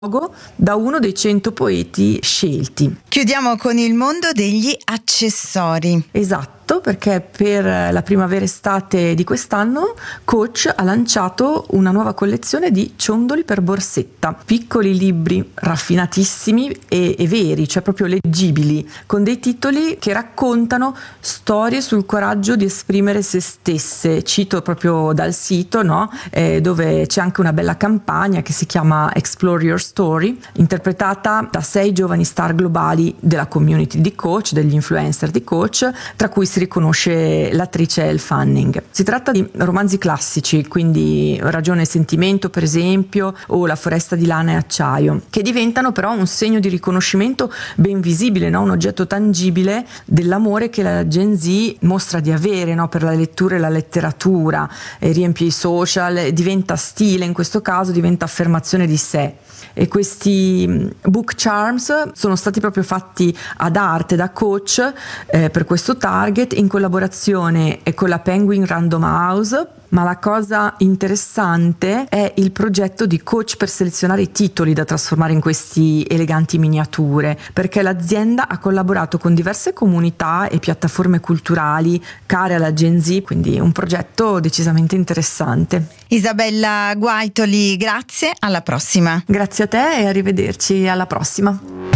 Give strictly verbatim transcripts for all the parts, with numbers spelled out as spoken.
da uno dei cento poeti scelti. Chiudiamo con il mondo degli accessori. Esatto, perché per la primavera-estate di quest'anno Coach ha lanciato una nuova collezione di ciondoli per borsetta, piccoli libri raffinatissimi e, e veri, cioè proprio leggibili, con dei titoli che raccontano storie sul coraggio di esprimere se stesse. Cito proprio dal sito, no? Eh, dove c'è anche una bella campagna che si chiama Explore Your Story, interpretata da sei giovani star globali della community di Coach, degli influencer di Coach, tra cui si riconosce l'attrice Elle Fanning. Si tratta di romanzi classici, quindi Ragione e sentimento per esempio, o La foresta di lana e acciaio, che diventano però un segno di riconoscimento ben visibile, no? Un oggetto tangibile dell'amore che la Gen Z mostra di avere, no? Per la lettura e la letteratura, e riempie i social, diventa stile, in questo caso diventa affermazione di sé. E questi book charms sono stati proprio fatti ad arte da Coach eh, per questo target, in collaborazione con la Penguin Random House. Ma la cosa interessante è il progetto di Coach per selezionare i titoli da trasformare in questi eleganti miniature, perché l'azienda ha collaborato con diverse comunità e piattaforme culturali care alla Gen Z, quindi un progetto decisamente interessante. Isabella Guaitoli, grazie, alla prossima. Grazie a te e arrivederci, alla prossima.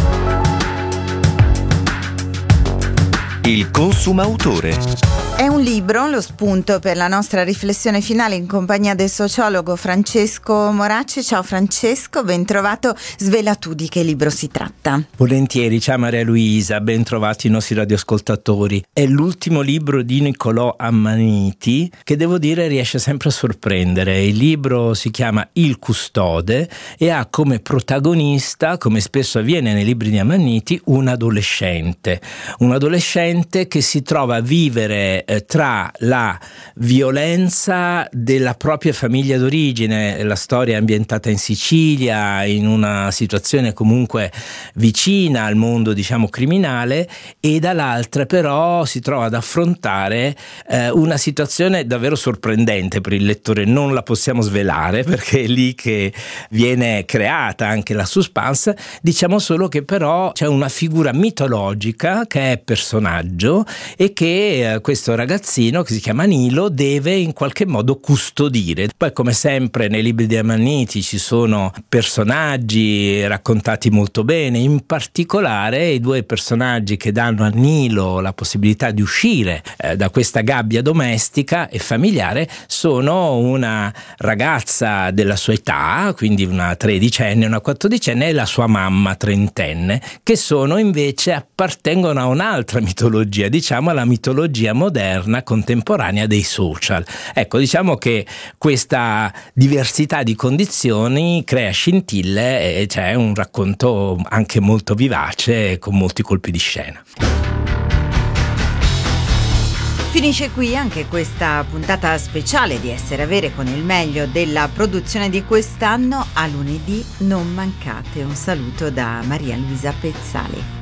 Il consumautore. È un libro lo spunto per la nostra riflessione finale in compagnia del sociologo Francesco Moracci. Ciao Francesco, ben trovato. Svela tu di che libro si tratta. Volentieri, ciao Maria Luisa, ben trovati i nostri radioascoltatori. È l'ultimo libro di Niccolò Ammaniti che, devo dire, riesce sempre a sorprendere. Il libro si chiama Il custode e ha come protagonista, come spesso avviene nei libri di Ammaniti, un adolescente. Un adolescente che si trova a vivere tra la violenza della propria famiglia d'origine, la storia è ambientata in Sicilia, in una situazione comunque vicina al mondo, diciamo, criminale, e dall'altra però si trova ad affrontare eh, una situazione davvero sorprendente per il lettore. Non la possiamo svelare perché è lì che viene creata anche la suspense. Diciamo solo che però c'è una figura mitologica che è personaggio e che eh, questo ragazzino, che si chiama Nilo, deve in qualche modo custodire. Poi, come sempre nei libri di Ammaniti, ci sono personaggi raccontati molto bene, in particolare i due personaggi che danno a Nilo la possibilità di uscire eh, da questa gabbia domestica e familiare sono una ragazza della sua età, quindi una tredicenne, una quattordicenne, e la sua mamma trentenne, che sono invece appartengono a un'altra mitologia, diciamo alla mitologia moderna contemporanea dei social. Ecco, diciamo che questa diversità di condizioni crea scintille e c'è un racconto anche molto vivace con molti colpi di scena. Finisce qui anche questa puntata speciale di Essere Avere con il meglio della produzione di quest'anno. A lunedì non mancate. Un saluto da Maria Luisa Pezzali.